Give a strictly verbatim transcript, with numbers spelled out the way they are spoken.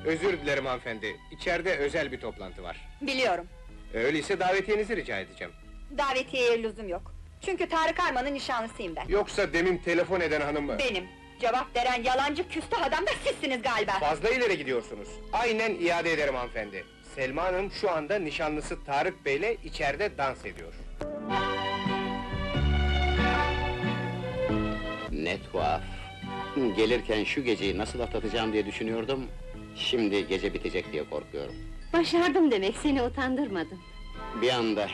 Özür dilerim hanımefendi, içeride özel bir toplantı var. Biliyorum. Öyleyse davetiyenizi rica edeceğim. Davetiyeye lüzum yok. Çünkü Tarık Arman'ın nişanlısıyım ben. Yoksa demin telefon eden hanım mı? Benim. Cevap veren yalancı küstah adam da sizsiniz galiba. Fazla ileri gidiyorsunuz. Aynen iade ederim hanımefendi. Selma Hanım şu anda nişanlısı Tarık Bey'le içeride dans ediyor. Ne tuhaf! Gelirken şu geceyi nasıl atlatacağım diye düşünüyordum, şimdi gece bitecek diye korkuyorum. Başardım demek, seni utandırmadım. Bir anda